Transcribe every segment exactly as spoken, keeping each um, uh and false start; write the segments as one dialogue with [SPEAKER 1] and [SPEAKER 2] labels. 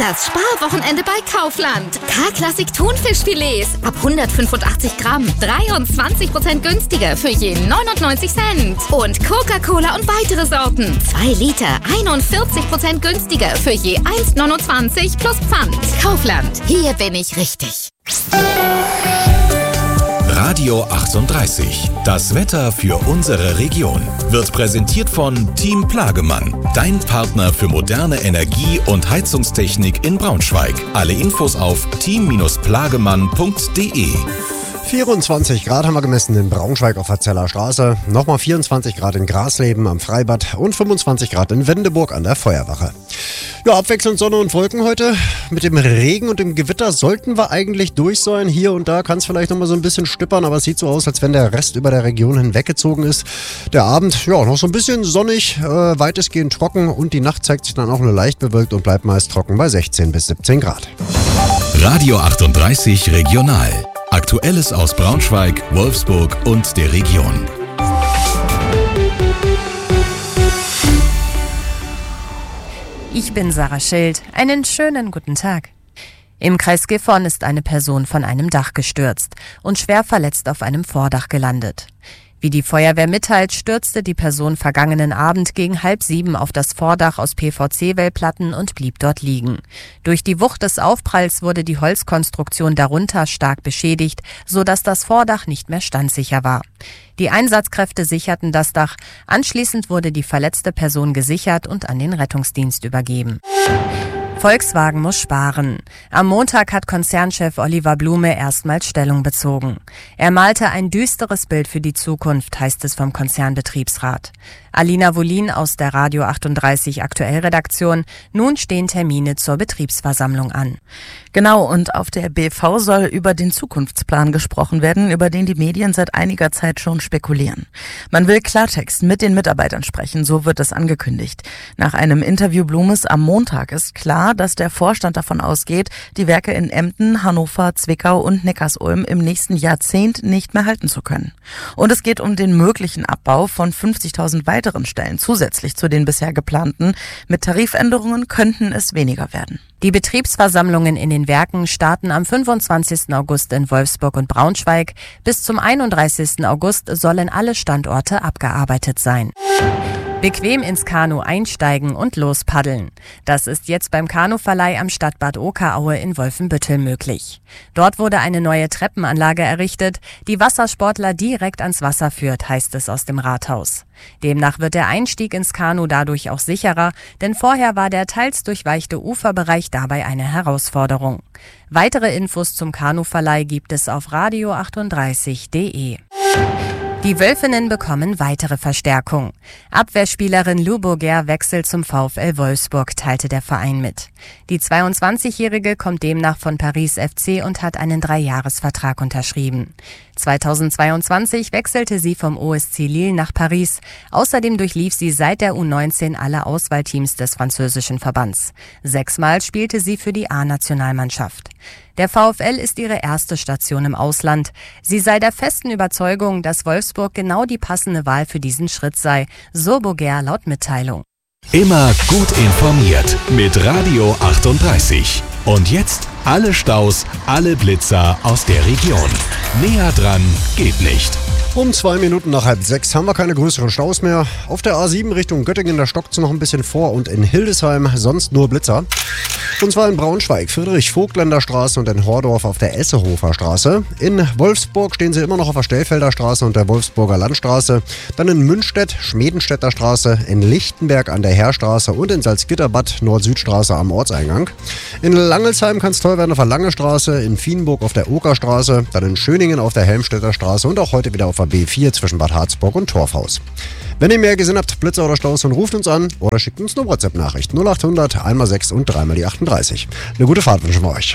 [SPEAKER 1] Das Sparwochenende bei Kaufland. K-Klassik Thunfischfilets ab hundertfünfundachtzig Gramm. dreiundzwanzig Prozent günstiger für je neunundneunzig Cent. Und Coca-Cola und weitere Sorten. zwei Liter, einundvierzig Prozent günstiger für je eins neunundzwanzig plus Pfand. Kaufland, hier bin ich richtig.
[SPEAKER 2] Radio achtunddreißig. Das Wetter für unsere Region wird präsentiert von Team Plagemann. Dein Partner für moderne Energie- und Heizungstechnik in Braunschweig. Alle Infos auf team plagemann punkt de.
[SPEAKER 3] vierundzwanzig Grad haben wir gemessen in Braunschweig auf der Zeller Straße. Nochmal vierundzwanzig Grad in Grasleben am Freibad und fünfundzwanzig Grad in Wendeburg an der Feuerwache. Ja, abwechselnd Sonne und Wolken heute. Mit dem Regen und dem Gewitter sollten wir eigentlich durch sein. Hier und da kann es vielleicht noch mal so ein bisschen stippern, aber es sieht so aus, als wenn der Rest über der Region hinweggezogen ist. Der Abend, ja, noch so ein bisschen sonnig, äh, weitestgehend trocken und die Nacht zeigt sich dann auch nur leicht bewölkt und bleibt meist trocken bei sechzehn bis siebzehn Grad.
[SPEAKER 2] Radio achtunddreißig Regional. Aktuelles aus Braunschweig, Wolfsburg und der Region.
[SPEAKER 4] Ich bin Sarah Schild. Einen schönen guten Tag. Im Kreis Gifhorn ist eine Person von einem Dach gestürzt und schwer verletzt auf einem Vordach gelandet. Wie die Feuerwehr mitteilt, stürzte die Person vergangenen Abend gegen halb sieben auf das Vordach aus P V C-Wellplatten und blieb dort liegen. Durch die Wucht des Aufpralls wurde die Holzkonstruktion darunter stark beschädigt, sodass das Vordach nicht mehr standsicher war. Die Einsatzkräfte sicherten das Dach. Anschließend wurde die verletzte Person gesichert und an den Rettungsdienst übergeben. Volkswagen muss sparen. Am Montag hat Konzernchef Oliver Blume erstmals Stellung bezogen. Er malte ein düsteres Bild für die Zukunft, heißt es vom Konzernbetriebsrat. Alina Wolin aus der Radio achtunddreißig Aktuellredaktion. Nun stehen Termine zur Betriebsversammlung an.
[SPEAKER 5] Genau, und auf der B V soll über den Zukunftsplan gesprochen werden, über den die Medien seit einiger Zeit schon spekulieren. Man will Klartext mit den Mitarbeitern sprechen, so wird es angekündigt. Nach einem Interview Blumes am Montag ist klar, dass der Vorstand davon ausgeht, die Werke in Emden, Hannover, Zwickau und Neckarsulm im nächsten Jahrzehnt nicht mehr halten zu können. Und es geht um den möglichen Abbau von fünfzigtausend weiteren Stellen zusätzlich zu den bisher geplanten. Mit Tarifänderungen könnten es weniger werden.
[SPEAKER 4] Die Betriebsversammlungen in den Werken starten am fünfundzwanzigsten August in Wolfsburg und Braunschweig. Bis zum einunddreißigsten August sollen alle Standorte abgearbeitet sein. Bequem ins Kanu einsteigen und lospaddeln. Das ist jetzt beim Kanuverleih am Stadtbad Okerraue in Wolfenbüttel möglich. Dort wurde eine neue Treppenanlage errichtet, die Wassersportler direkt ans Wasser führt, heißt es aus dem Rathaus. Demnach wird der Einstieg ins Kanu dadurch auch sicherer, denn vorher war der teils durchweichte Uferbereich dabei eine Herausforderung. Weitere Infos zum Kanuverleih gibt es auf radio achtunddreißig punkt de. Die Wölfinnen bekommen weitere Verstärkung. Abwehrspielerin Lou Bourguer wechselt zum VfL Wolfsburg, teilte der Verein mit. Die zweiundzwanzigjährige kommt demnach von Paris F C und hat einen Dreijahresvertrag unterschrieben. zweitausendzweiundzwanzig wechselte sie vom O S C Lille nach Paris. Außerdem durchlief sie seit der U neunzehn alle Auswahlteams des französischen Verbands. Sechsmal spielte sie für die A-Nationalmannschaft. Der VfL ist ihre erste Station im Ausland. Sie sei der festen Überzeugung, dass Wolfsburg genau die passende Wahl für diesen Schritt sei, so Bourguer laut Mitteilung.
[SPEAKER 2] Immer gut informiert mit Radio achtunddreißig. Und jetzt alle Staus, alle Blitzer aus der Region. Näher dran geht nicht.
[SPEAKER 3] Um zwei Minuten nach halb sechs haben wir keine größeren Staus mehr. Auf der A sieben Richtung Göttingen, da stockt es noch ein bisschen vor und in Hildesheim sonst nur Blitzer. Und zwar in Braunschweig, Friedrich-Vogtländer Straße und in Hordorf auf der Essehofer Straße. In Wolfsburg stehen sie immer noch auf der Stellfelder Straße und der Wolfsburger Landstraße. Dann in Münstedt, Schmedenstädter Straße, in Lichtenberg an der Heerstraße und in Salzgitterbad, Nord-Süd-Straße am Ortseingang. In Langelsheim kann es toll werden auf der Lange Straße, in Vienburg auf der Okerstraße, dann in Schöningen auf der Helmstedter Straße und auch heute wieder auf der B vier zwischen Bad Harzburg und Torfhaus. Wenn ihr mehr gesehen habt, Blitzer oder Staus, dann ruft uns an oder schickt uns eine WhatsApp-Nachricht. null achthundert, einmal sechs und dreimal die achtunddreißig. Eine gute Fahrt wünschen wir euch.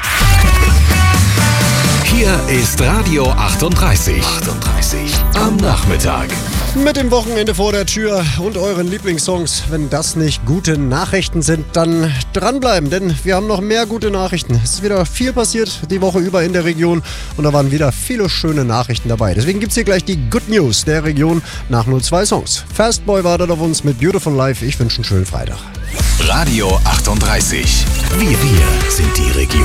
[SPEAKER 2] Hier ist Radio achtunddreißig. achtunddreißig am Nachmittag.
[SPEAKER 3] Mit dem Wochenende vor der Tür und euren Lieblingssongs. Wenn das nicht gute Nachrichten sind, dann dranbleiben, denn wir haben noch mehr gute Nachrichten. Es ist wieder viel passiert die Woche über in der Region und da waren wieder viele schöne Nachrichten dabei. Deswegen gibt es hier gleich die Good News der Region nach null zwei Songs. Fastboy wartet auf uns mit Beautiful Life. Ich wünsche einen schönen Freitag.
[SPEAKER 2] Radio achtunddreißig. Wir, wir sind die Region.